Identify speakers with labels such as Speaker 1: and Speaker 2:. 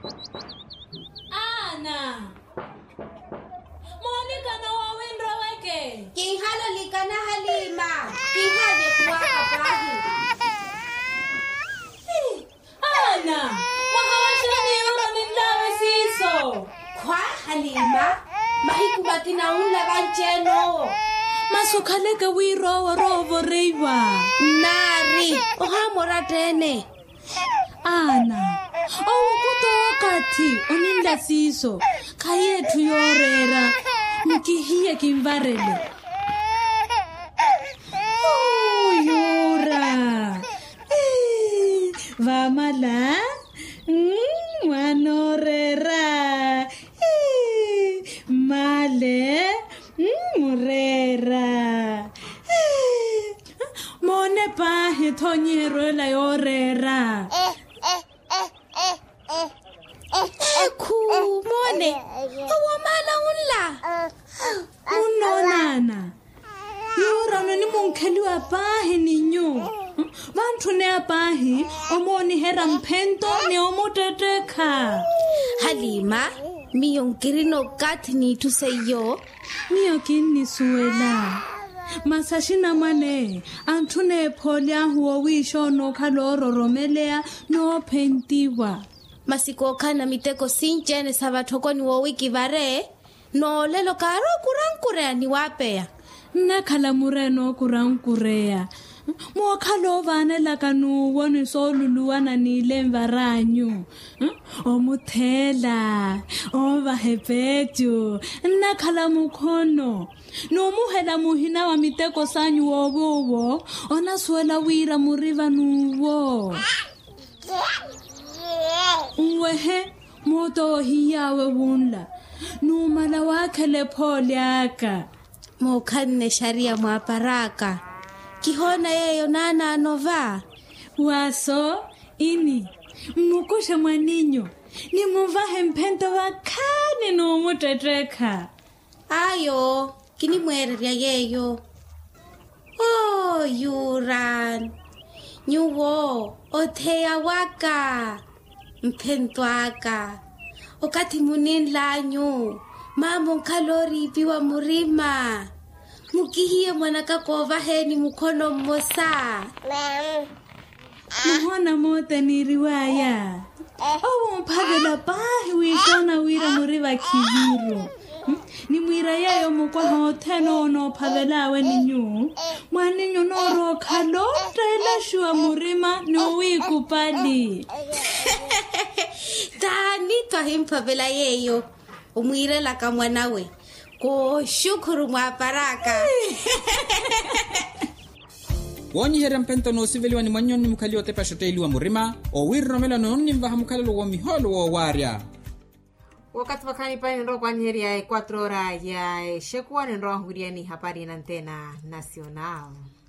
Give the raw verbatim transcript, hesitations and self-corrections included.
Speaker 1: Ana. Monica na wawindro wake.
Speaker 2: Kihalo likana Halima. Kihade kuwaka bahi.
Speaker 1: Ana. Mahawashani yoro nindawe siso.
Speaker 2: Kwa Halima. Mahikubaki na unla bancheno.
Speaker 1: Masukaleka wiro warovo reiwa.
Speaker 2: Nari. Ohamora tene.
Speaker 1: Ana. Owu kuto wakati oninda siso. Kayetu yorera. Mkihiye kimvarele. Oh, yora. Eh, vamala. Mm, wanorera. Eh, male. Mm, murera. Eh, mone pahe tonyero la yorera.
Speaker 2: Eku mone. Owamala unla.
Speaker 1: Unonana. Yora noni munkeli wa pahi ninyo. Vantu ne apahi omoni hera mpento ne omoteteka.
Speaker 2: Halima, miyonkirino katni tuseyo.
Speaker 1: Miyo kini suela. Masashina mane antune polia huo wisho no kaloro romelea no pentiwa.
Speaker 2: Masiko kana miteko sinjene sabatoko ni wo wiki vare. No lelo karo kurankurea ni wapea.
Speaker 1: Nakala mureno kurankurea. Mwakalo vane lakanu woni soluluwana ni lemvaranyu. Omuthela, ovahepetu, nakala mukhono. No muhela muhina wa miteko sanyu wowowo, ona suela wira muriva nuwo. Uwehe, moto hiyawe wunla. Numala wakele pole aka.
Speaker 2: Mokane sharia mwaparaka. Kihona yeyo nana anova.
Speaker 1: Waso, ini. Mukusha mwaninyo. Ni muvahe mpento wakane no mutetreka.
Speaker 2: Ayo, kini mwereria yeyo. Oh, yuran. Nyuwo, othea waka. Mpento aka. Okati munin lanyu. Mambo kalori piwa murima. Mukihiye mwanaka kova heni mukono mmosa.
Speaker 1: Muhona mote ni riwaya. Owo mpavela pahi wishona wira muriva kiviro. Ni mwira yayo mukwa hoteno no pavelawe ninyu. Mwaninyu noro kalota ila shua murima no wiku pali.
Speaker 2: Tani twahimpavela yeyo. Umwire laka mwanawe. Ko shukuru mwaparaka.
Speaker 3: Wonyi hera mpento no siveliwa ni mwanyoni mkali wa tepa shoteli wa murima. O wirro mela no nni mvaha mkali wa miholo wa waria.
Speaker 4: Wakati wakani pa nero kwa nyeri ya cuatro horas ya shekuwa nero huria ni hapari na antena nacional.